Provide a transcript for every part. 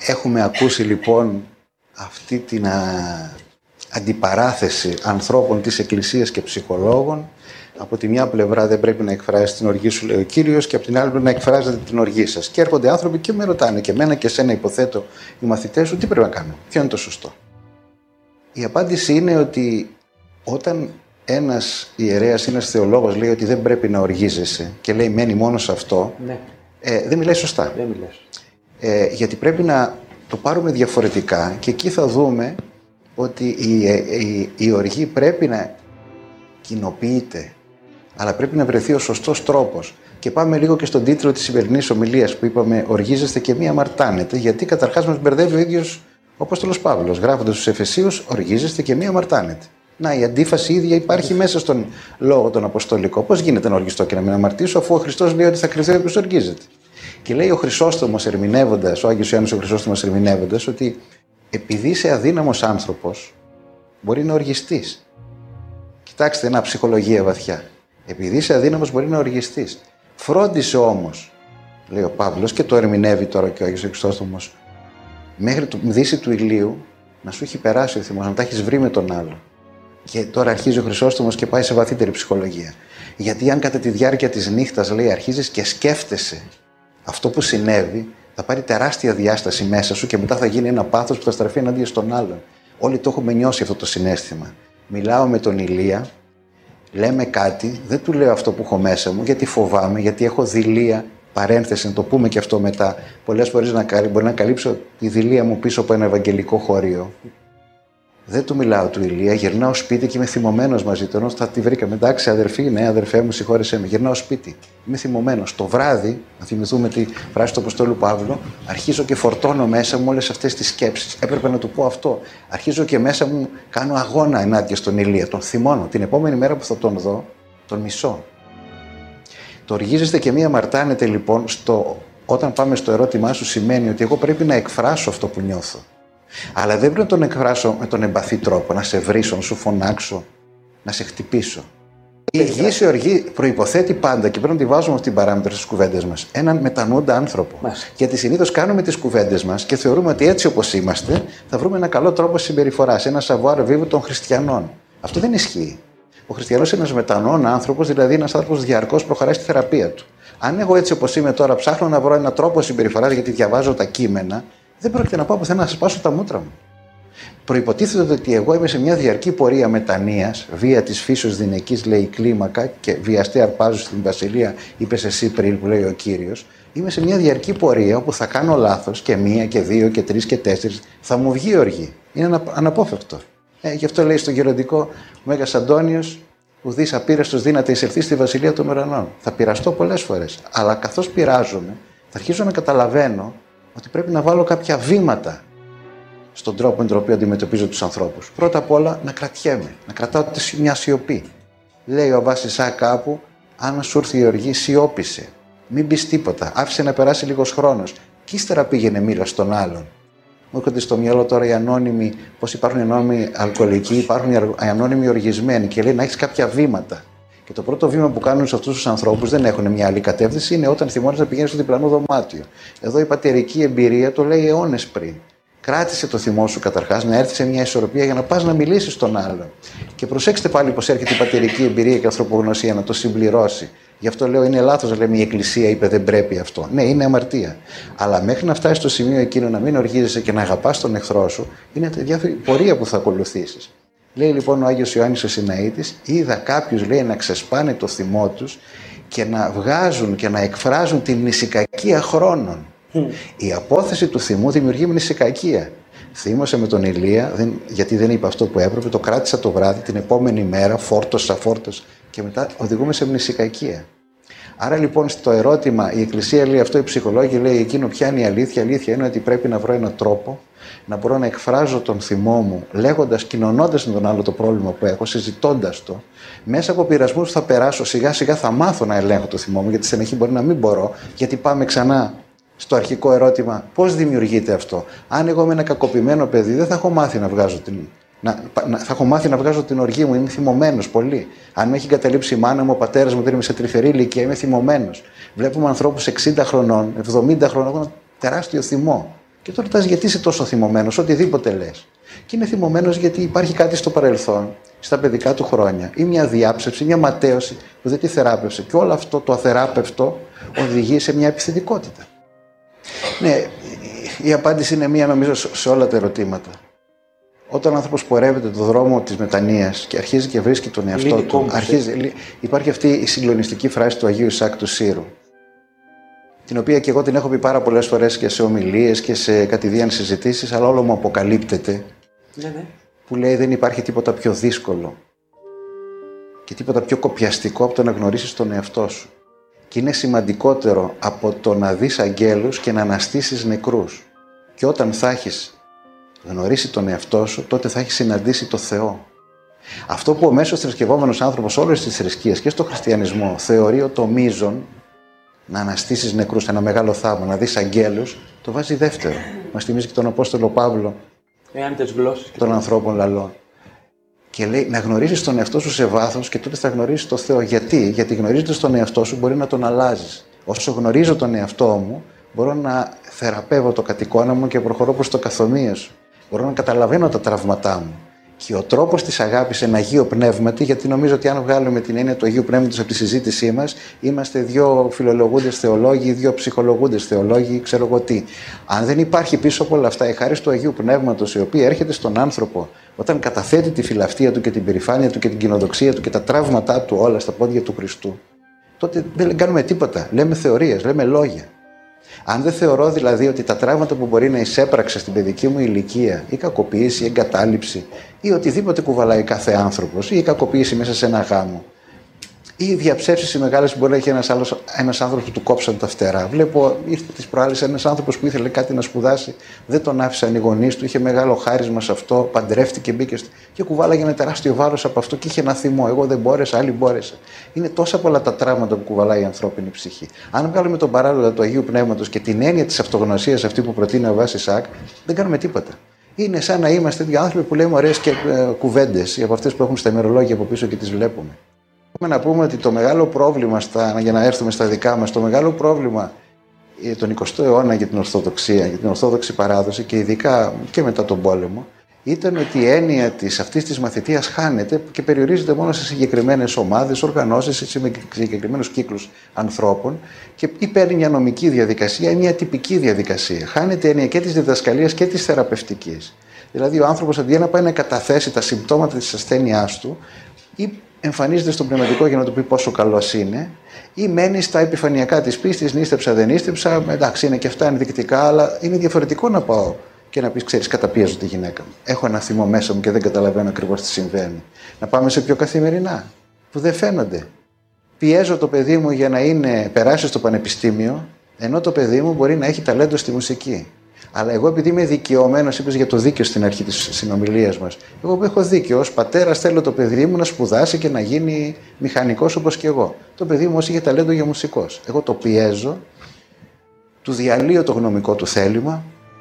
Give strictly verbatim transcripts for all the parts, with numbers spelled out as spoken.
έχουμε ακούσει λοιπόν αυτή την α, αντιπαράθεση ανθρώπων της Εκκλησίας και ψυχολόγων. Από τη μια πλευρά δεν πρέπει να εκφράζεις την οργή σου, λέει ο Κύριος, και από την άλλη πρέπει να εκφράζετε την οργή σας. Και έρχονται άνθρωποι και με ρωτάνε, και εμένα και εσένα, υποθέτω, οι μαθητές σου, τι πρέπει να κάνω, ποιο είναι το σωστό. Η απάντηση είναι ότι όταν ένας ιερέας, ένας θεολόγος λέει ότι δεν πρέπει να οργίζεσαι και λέει μένει μόνο σε αυτό, ναι. ε, δεν μιλάει σωστά. Δεν μιλάς. Ε, γιατί πρέπει να το πάρουμε διαφορετικά και εκεί θα δούμε ότι η, η, η οργή πρέπει να κοινοποιείται, αλλά πρέπει να βρεθεί ο σωστός τρόπος. Και πάμε λίγο και στον τίτλο της σημερινής ομιλίας που είπαμε «Οργίζεστε και μη αμαρτάνετε», γιατί καταρχάς μας μπερδεύει ο ίδιος ο Απόστολος Παύλος, γράφοντας στους Εφεσίους «Οργίζεστε και μη αμαρτάνετε». Να, η αντίφαση ίδια υπάρχει μέσα στον λόγο τον Αποστολικό. Πώς γίνεται να οργιστώ και να μην αμαρτήσω, αφού ο Χριστός λέει ότι θα κρυφθεί όποιος οργίζεται. Και λέει ο Χρυσόστομος ερμηνεύοντας, ο Άγιος Ιωάννης ο Χρυσόστομος ερμηνεύοντας, ότι επειδή είσαι αδύναμος άνθρωπος, μπορεί να οργιστείς. Κοιτάξτε, ένα ψυχολογία βαθιά. Επειδή είσαι αδύναμος, μπορεί να οργιστείς. Φρόντισε όμως, λέει ο Παύλος, και το ερμηνεύει τώρα και ο Άγιος Χρυσόστομος, μέχρι τη δύση του ηλίου να σου έχει περάσει ο θυμός, να τα έχεις βρει με τον άλλο. Και τώρα αρχίζει ο Χρυσόστομος και πάει σε βαθύτερη ψυχολογία. Γιατί αν κατά τη διάρκεια της νύχτας, λέει, αρχίζεις και σκέφτεσαι αυτό που συνέβη, θα πάρει τεράστια διάσταση μέσα σου και μετά θα γίνει ένα πάθος που θα στραφεί εναντίον στον άλλον. Όλοι το έχουμε νιώσει αυτό το συναίσθημα. Μιλάω με τον Ηλία, λέμε κάτι, δεν του λέω αυτό που έχω μέσα μου, γιατί φοβάμαι, γιατί έχω δειλία. Παρένθεση, να το πούμε και αυτό μετά. Πολλές φορές να, μπορεί να καλύψω τη δειλία μου πίσω από ένα ευαγγελικό χωρίο. Δεν του μιλάω του Ηλία, γυρνάω σπίτι και είμαι θυμωμένος μαζί του. Ενώ θα τη βρήκαμε. Εντάξει, αδερφή, ναι, αδερφέ μου, συγχώρεσέ με. Γυρνάω σπίτι. Είμαι θυμωμένος. Το βράδυ, να θυμηθούμε τη φράση του Αποστόλου Παύλου, αρχίζω και φορτώνω μέσα μου όλες αυτές τις σκέψεις. Έπρεπε να του πω αυτό. Αρχίζω και μέσα μου κάνω αγώνα ενάντια στον Ηλία. Τον θυμώνω. Την επόμενη μέρα που θα τον δω, τον μισώ. Το οργίζεστε και μη αμαρτάνετε λοιπόν, στο, όταν πάμε στο ερώτημά σου, σημαίνει ότι εγώ πρέπει να εκφράσω αυτό που νιώθω. Αλλά δεν πρέπει να τον εκφράσω με τον εμπαθή τρόπο, να σε βρίσω, να σου φωνάξω, να σε χτυπήσω. Η υγιής οργή προϋποθέτει πάντα, και πρέπει να τη βάζουμε αυτή την παράμετρο στις κουβέντες μας, έναν μετανοούντα άνθρωπο. Μάλιστα. Γιατί συνήθως κάνουμε τις κουβέντες μας και θεωρούμε ότι έτσι όπως είμαστε θα βρούμε ένα καλό τρόπο συμπεριφοράς, ένα savoir vivre των χριστιανών. Αυτό δεν ισχύει. Ο χριστιανός είναι ένας μετανοών άνθρωπος, δηλαδή ένας άνθρωπος διαρκώς προχωράει στη θεραπεία του. Αν εγώ έτσι όπως είμαι τώρα ψάχνω να βρω έναν τρόπο συμπεριφοράς γιατί διαβάζω τα κείμενα, δεν πρόκειται να πάω πουθενά να σπάσω τα μούτρα μου. Προϋποτίθεται ότι εγώ είμαι σε μια διαρκή πορεία μετανοίας, βία της φύσεως δυναικής, λέει, κλίμακα, και βιαστή αρπάζω στην βασιλεία, είπες εσύ πριν, που λέει ο Κύριος. Είμαι σε μια διαρκή πορεία όπου θα κάνω λάθος και μία και δύο και τρεις και τέσσερις, θα μου βγει οργή. Είναι αναπόφευκτο. Ε, γι' αυτό λέει στο γεροντικό ο Μέγας Αντώνιος, ουδής απείραστος δύναται εισελθεί στη βασιλεία των ουρανών. Θα πειραστώ πολλές φορές, αλλά καθώς πειράζομαι, θα αρχίζω να καταλαβαίνω ότι πρέπει να βάλω κάποια βήματα στον τρόπο με τον οποίο αντιμετωπίζω τους ανθρώπους. Πρώτα απ' όλα να κρατιέμαι, να κρατάω μια σιωπή. Λέει ο Αββάς Ισαάκ κάπου, αν σου έρθει η οργή, σιώπησε. Μην πεις τίποτα, άφησε να περάσει λίγος χρόνος. Και ύστερα πήγαινε μίλα στον άλλον. Μου έρχονται στο μυαλό τώρα οι ανώνυμοι, πώς υπάρχουν οι ανώνυμοι αλκοολικοί, υπάρχουν οι ανώνυμοι οργισμένοι, και λέει να έχεις κάποια βήματα. Και το πρώτο βήμα που κάνουν σε αυτούς τους ανθρώπους, δεν έχουν μια άλλη κατεύθυνση, είναι όταν θυμώνεις να πηγαίνεις στο διπλανό δωμάτιο. Εδώ η πατερική εμπειρία το λέει αιώνες πριν. Κράτησε το θυμό σου καταρχάς, να έρθει σε μια ισορροπία για να πας να μιλήσεις στον άλλον. Και προσέξτε πάλι πως έρχεται η πατερική εμπειρία και η ανθρωπογνωσία να το συμπληρώσει. Γι' αυτό λέω είναι λάθος να λέμε η Εκκλησία είπε δεν πρέπει αυτό. Ναι, είναι αμαρτία. Αλλά μέχρι να φτάσει στο σημείο εκείνο να μην οργίζεσαι και να αγαπάς τον εχθρό σου, είναι διάφορη πορεία που θα ακολουθήσεις. Λέει λοιπόν ο Άγιος Ιωάννης ο Συναήτης, είδα κάποιους, λέει, να ξεσπάνε το θυμό τους και να βγάζουν και να εκφράζουν την μνησικακία χρόνων. Mm. Η απόθεση του θυμού δημιουργεί μνησικακία. Θύμωσα με τον Ηλία, δεν, γιατί δεν είπα αυτό που έπρεπε, το κράτησα το βράδυ, την επόμενη μέρα φόρτωσα, φόρτωσα και μετά οδηγούμε σε μνησικακία. Άρα λοιπόν στο ερώτημα, η Εκκλησία λέει αυτό, οι ψυχολόγοι λέει εκείνο ποια είναι η αλήθεια. Η αλήθεια είναι ότι πρέπει να βρω έναν τρόπο να μπορώ να εκφράζω τον θυμό μου, λέγοντας, κοινωνώντας με τον άλλο το πρόβλημα που έχω, συζητώντας το. Μέσα από πειρασμούς που θα περάσω, σιγά σιγά θα μάθω να ελέγχω το θυμό μου, γιατί στην αρχή μπορεί να μην μπορώ, γιατί πάμε ξανά στο αρχικό ερώτημα, πώς δημιουργείται αυτό. Αν εγώ είμαι ένα κακοποιημένο παιδί, δεν θα έχω μάθει να βγάζω την. Να, να, θα έχω μάθει να βγάζω την οργή μου, είμαι θυμωμένος πολύ. Αν με έχει εγκαταλείψει η μάνα μου, ο πατέρας μου, δεν είμαι σε τρυφερή ηλικία, είμαι θυμωμένος. Βλέπουμε ανθρώπους εξήντα χρονών, εβδομήντα χρονών, έχουν τεράστιο θυμό. Και τώρα ρωτάς γιατί είσαι τόσο θυμωμένος, οτιδήποτε λες. Και είναι θυμωμένος γιατί υπάρχει κάτι στο παρελθόν, στα παιδικά του χρόνια, ή μια διάψευση, μια ματέωση που δεν τη θεράπευσε. Και όλο αυτό το αθεράπευτο οδηγεί σε μια επιθετικότητα. Ναι, η απάντηση είναι μία, νομίζω, σε όλα τα ερωτήματα. Όταν ο άνθρωπος πορεύεται τον δρόμο της μετανοίας και αρχίζει και βρίσκει τον εαυτό του, κόμπος, αρχίζει, υπάρχει αυτή η συγκλονιστική φράση του Αγίου Ισάκ του Σύρου, την οποία και εγώ την έχω πει πάρα πολλές φορές και σε ομιλίες και σε κατηδίαν συζητήσεις, αλλά όλο μου αποκαλύπτεται, ναι, ναι. που λέει δεν υπάρχει τίποτα πιο δύσκολο και τίποτα πιο κοπιαστικό από το να γνωρίσεις τον εαυτό σου. Και είναι σημαντικότερο από το να δεις αγγέλους και να αναστήσεις νεκρούς. Και όταν θα έχεις γνωρίσει τον εαυτό σου, τότε θα έχεις συναντήσει το Θεό. Αυτό που ο μέσος θρησκευόμενος άνθρωπος όλες τις θρησκείες και στο χριστιανισμό θεωρεί ότι το μείζον, να αναστήσεις νεκρούς, ένα μεγάλο θαύμα, να δεις αγγέλους, το βάζει δεύτερο. Μας θυμίζει και τον Απόστολο Παύλο, εάν τις γλώσσες των ανθρώπων λαλών. Και λέει να γνωρίσεις τον εαυτό σου σε βάθος και τότε θα γνωρίσεις τον Θεό. Γιατί? Γιατί γνωρίζοντας τον εαυτό σου μπορεί να τον αλλάζεις. Όσο γνωρίζω τον εαυτό μου, μπορώ να θεραπεύω το κατ' μου και προχωρώ προς το καθομοίω σου. Μπορώ να καταλαβαίνω τα τραύματά μου. Και ο τρόπος της αγάπης εν Αγίο Πνεύματι, γιατί νομίζω ότι αν βγάλουμε την έννοια του Αγίου Πνεύματος από τη συζήτησή μας, είμαστε δύο φιλολογούντες θεολόγοι, δύο ψυχολογούντες θεολόγοι, ξέρω εγώ τι. Αν δεν υπάρχει πίσω από όλα αυτά η χάρις του Αγίου Πνεύματος, η οποία έρχεται στον άνθρωπο όταν καταθέτει τη φιλαυτία του και την περηφάνεια του και την κοινοδοξία του και τα τραύματά του όλα στα πόδια του Χριστού, τότε δεν κάνουμε τίποτα. Λέμε θεωρίες, λέμε λόγια. Αν δεν θεωρώ δηλαδή ότι τα τραύματα που μπορεί να εισέπραξε στην παιδική μου ηλικία, η κακοποίηση, η εγκατάλειψη ή οτιδήποτε κουβαλάει κάθε άνθρωπος, ή η κακοποίηση μέσα σε ένα γάμο, ή οι διαψεύσεις οι μεγάλες που μπορεί να έχει ένας, άλλος, ένας άνθρωπος που του κόψαν τα φτερά. Βλέπω, ήρθε τις προάλλες ένας άνθρωπος που ήθελε κάτι να σπουδάσει, δεν τον άφησαν οι γονείς του, είχε μεγάλο χάρισμα σε αυτό, παντρεύτηκε, μπήκε και κουβάλαγε ένα τεράστιο βάρος από αυτό και είχε ένα θυμό. Εγώ δεν μπόρεσα, άλλοι μπόρεσαν. Είναι τόσα πολλά τα τραύματα που κουβαλάει η ανθρώπινη ψυχή. Αν βγάλουμε τον παράλληλο του Αγίου Πνεύματος και την έννοια της αυτογνωσίας αυτή που προτείνει ο Βάσης Ισαάκ, δεν κάνουμε τίποτα. Είναι σαν να είμαστε τέτοιοι άνθρωποι που λέμε ωραίες και ε, κουβέντες από αυτές που έχουν στα ημερολόγια από πίσω και τις βλέπουμε. Να πούμε ότι το μεγάλο πρόβλημα, στα, για να έρθουμε στα δικά μας, το μεγάλο πρόβλημα τον εικοστό αιώνα για την Ορθοδοξία, για την Ορθόδοξη παράδοση και ειδικά και μετά τον πόλεμο, ήταν ότι η έννοια της, αυτής της μαθητείας χάνεται και περιορίζεται μόνο σε συγκεκριμένες ομάδες, οργανώσεις, σε συγκεκριμένους κύκλους ανθρώπων και ή παίρνει μια νομική διαδικασία ή μια τυπική διαδικασία. Χάνεται η έννοια και της διδασκαλίας και της θεραπευτικής. Δηλαδή ο άνθρωπος αντί να πάει να καταθέσει τα συμπτώματα της ασθένειάς του, ή εμφανίζεται στον πνευματικό για να του πει πόσο καλός είναι, ή μένει στα επιφανειακά της πίστης, νίστεψα, δεν νίστεψα, εντάξει είναι και αυτά ενδεικτικά, αλλά είναι διαφορετικό να πάω και να πεις, ξέρεις, καταπιέζω τη γυναίκα μου. Έχω ένα θυμό μέσα μου και δεν καταλαβαίνω ακριβώς τι συμβαίνει. Να πάμε σε πιο καθημερινά, που δεν φαίνονται. Πιέζω το παιδί μου για να είναι, περάσει στο πανεπιστήμιο, ενώ το παιδί μου μπορεί να έχει ταλέντο στη μουσική. Αλλά εγώ, επειδή είμαι δικαιωμένος, είπες για το δίκαιο στην αρχή της συνομιλίας μας. Εγώ που έχω δίκαιο, ως πατέρας θέλω το παιδί μου να σπουδάσει και να γίνει μηχανικός όπως και εγώ. Το παιδί μου όμως είχε ταλέντο για μουσικός. Εγώ το πιέζω, του διαλύω το γνωμικό του θέλημα,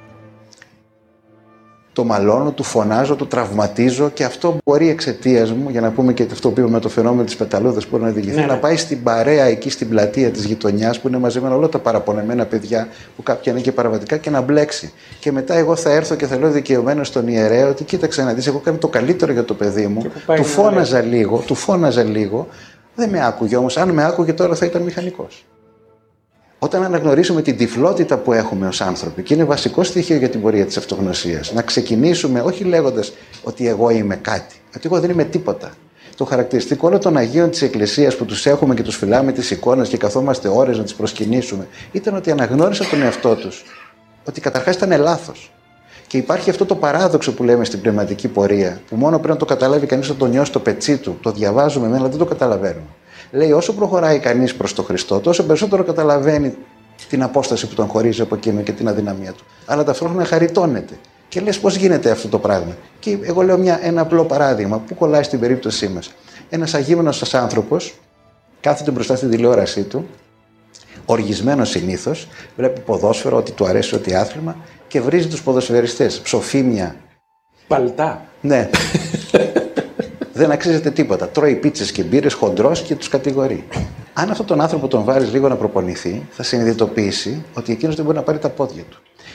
το μαλώνω, του φωνάζω, του τραυματίζω και αυτό μπορεί εξαιτίας μου, για να πούμε και αυτό που είπαμε με το φαινόμενο της πεταλούδας που μπορεί να διηγηθεί, ναι, να πάει στην παρέα εκεί στην πλατεία της γειτονιάς που είναι μαζεμένα όλα τα παραπονεμένα παιδιά που κάποια είναι και παραβατικά και να μπλέξει. Και μετά εγώ θα έρθω και θα λέω δικαιωμένο στον ιερέα ότι κοίταξε να δεις, εγώ κάνω το καλύτερο για το παιδί μου, του φώναζα λίγο, του φώναζα λίγο, δεν με άκουγε όμως, αν με άκουγε τώρα θα ήταν μηχανικός. Όταν αναγνωρίσουμε την τυφλότητα που έχουμε ως άνθρωποι, και είναι βασικό στοιχείο για την πορεία της αυτογνωσίας, να ξεκινήσουμε όχι λέγοντας ότι εγώ είμαι κάτι, ότι εγώ δεν είμαι τίποτα. Το χαρακτηριστικό όλων των Αγίων της Εκκλησίας που τους έχουμε και τους φυλάμε τις εικόνες και καθόμαστε ώρες να τις προσκυνήσουμε, ήταν ότι αναγνώρισαν τον εαυτό τους, ότι καταρχάς ήταν λάθος. Και υπάρχει αυτό το παράδοξο που λέμε στην πνευματική πορεία, που μόνο πρέπει να το καταλάβει κανείς να το νιώσει στο πετσί του. Το διαβάζουμε μεν, αλλά δεν το καταλαβαίνουμε. Λέει, όσο προχωράει κανείς προς τον Χριστό, τόσο περισσότερο καταλαβαίνει την απόσταση που τον χωρίζει από εκείνο και την αδυναμία του. Αλλά ταυτόχρονα χαριτώνεται. Και λες, πώς γίνεται αυτό το πράγμα. Και εγώ λέω μια, ένα απλό παράδειγμα που κολλάει στην περίπτωσή μας. Ένας αγίμενος άνθρωπος κάθεται μπροστά στην τηλεόρασή του, οργισμένος συνήθως, βλέπει ποδόσφαιρο, ότι του αρέσει, ότι άθλημα και βρίζει τους ποδοσφαιριστές. Ψοφίμια. Παλτά. Ναι. Δεν αξίζεται τίποτα. Τρώει πίτσες και μπύρες χοντρός και τους κατηγορεί. Αν αυτόν τον άνθρωπο τον βάλεις λίγο να προπονηθεί, θα συνειδητοποιήσει ότι εκείνος δεν μπορεί να πάρει τα πόδια του.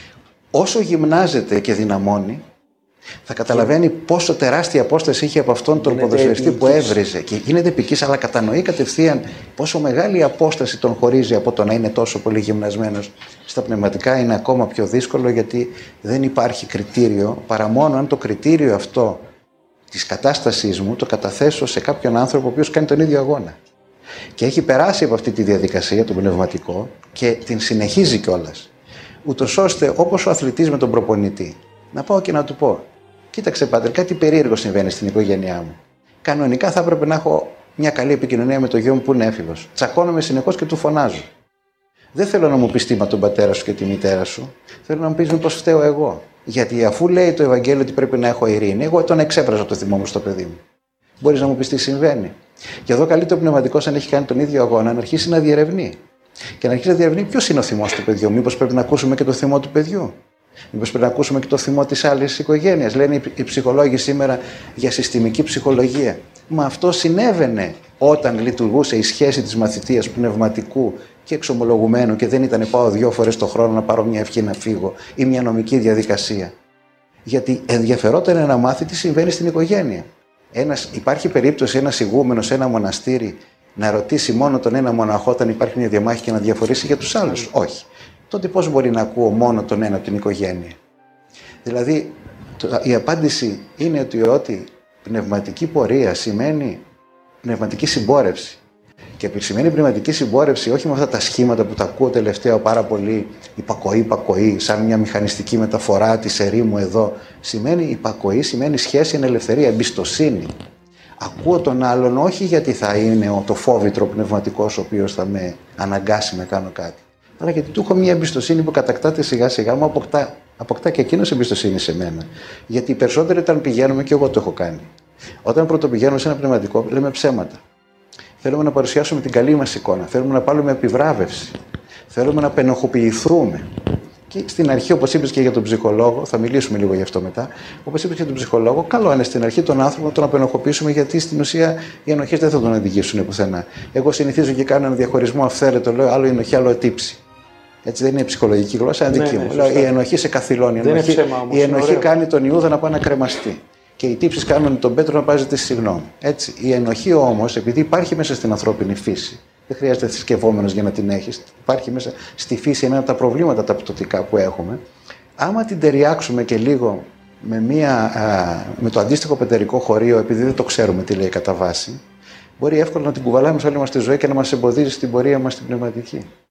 όσο γυμνάζεται και δυναμώνει, θα καταλαβαίνει πόσο τεράστια απόσταση είχε από αυτόν τον ποδοσφαιριστή που έβριζε. Και γίνεται επικής, αλλά κατανοεί κατευθείαν πόσο μεγάλη απόσταση τον χωρίζει από το να είναι τόσο πολύ γυμνασμένος. Στα πνευματικά είναι ακόμα πιο δύσκολο, γιατί δεν υπάρχει κριτήριο, παρά μόνο αν το κριτήριο αυτό της κατάστασής μου το καταθέσω σε κάποιον άνθρωπο ο οποίος κάνει τον ίδιο αγώνα. Και έχει περάσει από αυτή τη διαδικασία, το πνευματικό, και την συνεχίζει κιόλας. Ούτως ώστε, όπως ο αθλητής με τον προπονητή, να πάω και να του πω: κοίταξε, πατέρ, κάτι περίεργο συμβαίνει στην οικογένειά μου. Κανονικά θα έπρεπε να έχω μια καλή επικοινωνία με το γιο μου που είναι έφηβος. Τσακώνομαι συνεχώς και του φωνάζω. Δεν θέλω να μου πεις τίμα τον πατέρα σου και τη μητέρα σου. Θέλω να μου πεις μήπως φταίω εγώ. Γιατί αφού λέει το Ευαγγέλιο ότι πρέπει να έχω ειρήνη, εγώ τον εξέφραζα το θυμό μου στο παιδί μου. Μπορείς να μου πεις τι συμβαίνει. Και εδώ καλεί το πνευματικό, αν έχει κάνει τον ίδιο αγώνα, να αρχίσει να διερευνεί. Και να αρχίσει να διερευνεί ποιος είναι ο θυμός του παιδιού. Μήπως πρέπει να ακούσουμε και το θυμό του παιδιού. Μήπως πρέπει να ακούσουμε και το θυμό της άλλης οικογένειας. Λένε οι ψυχολόγοι σήμερα για συστημική ψυχολογία. Μα αυτό συνέβαινε όταν λειτουργούσε η σχέση της μαθητείας πνευματικού και εξομολογουμένου και δεν ήταν πάω δύο φορές το χρόνο να πάρω μια ευχή να φύγω ή μια νομική διαδικασία. Γιατί ενδιαφερόταν να μάθει τι συμβαίνει στην οικογένεια. Ένας, υπάρχει περίπτωση ένας ηγούμενος σε ένα μοναστήρι να ρωτήσει μόνο τον ένα μοναχό όταν υπάρχει μια διαμάχη και να διαφορήσει για τους άλλους? Όχι. Τότε πώς μπορεί να ακούω μόνο τον ένα από την οικογένεια? Δηλαδή, το, η απάντηση είναι ότι, ότι πνευματική πορεία σημαίνει πνευματική συμπόρευση. Και σημαίνει πνευματική συμπόρευση όχι με αυτά τα σχήματα που τα ακούω τελευταία πάρα πολύ, υπακοή, υπακοή, σαν μια μηχανιστική μεταφορά της ερήμου εδώ. Σημαίνει υπακοή, σημαίνει σχέση, είναι ελευθερία, εμπιστοσύνη. Ακούω τον άλλον όχι γιατί θα είναι το φόβητρο πνευματικός ο οποίος θα με αναγκάσει να κάνω κάτι, αλλά γιατί του έχω μια εμπιστοσύνη που κατακτάται σιγά σιγά, μου αποκτά, αποκτά και εκείνος εμπιστοσύνη σε μένα. Γιατί οι περισσότεροι όταν πηγαίνουμε, και εγώ το έχω κάνει, όταν πρωτοπηγαίνουμε σε ένα πνευματικό, λέμε ψέματα. Θέλουμε να παρουσιάσουμε την καλή μας εικόνα, θέλουμε να πάρουμε επιβράβευση, θέλουμε να πενοχοποιηθούμε. Και στην αρχή, όπως είπες και για τον ψυχολόγο, θα μιλήσουμε λίγο γι' αυτό μετά, όπως είπες και για τον ψυχολόγο, καλό είναι στην αρχή τον άνθρωπο να τον απενοχοποιήσουμε, γιατί στην ουσία οι ενοχές δεν θα τον οδηγήσουν πουθενά. Εγώ συνηθίζω και κάνω ένα διαχωρισμό αυθαίρετο, λέω άλλο ενοχή, άλλο τύψη. Έτσι δεν είναι ψυχολογική γλώσσα, είναι δική ναι, μου. Ναι, λέω, η ενοχή σε καθυλώνει. Η δεν ενοχή, ψέμα, όμως, η ενοχή ωραίο. κάνει τον Ιούδα να πάει να κρεμαστεί. Και οι τύψεις κάνουν τον Πέτρο να πάζεται στη συγγνώμη. Έτσι. Η ενοχή όμως, επειδή υπάρχει μέσα στην ανθρώπινη φύση, δεν χρειάζεται θρησκευόμενος για να την έχεις, υπάρχει μέσα στη φύση, είναι ένα από τα προβλήματα τα πτωτικά που έχουμε. Άμα την ταιριάξουμε και λίγο με, μια, α, με το αντίστοιχο πετερικό χωρίο, επειδή δεν το ξέρουμε τι λέει κατά βάση, μπορεί εύκολα να την κουβαλάμε σε όλη μας τη ζωή και να μας εμποδίζει στην πορεία μας την πνευματική.